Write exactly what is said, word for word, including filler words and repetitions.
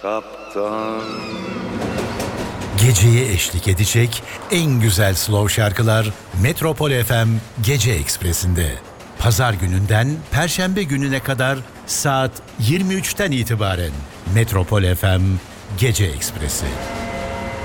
kaptan. Geceye eşlik edecek en güzel slow şarkılar Metropol F M Gece Ekspresi'nde. Pazar gününden Perşembe gününe kadar saat yirmi üçten itibaren Metropol F M Gece Ekspresi.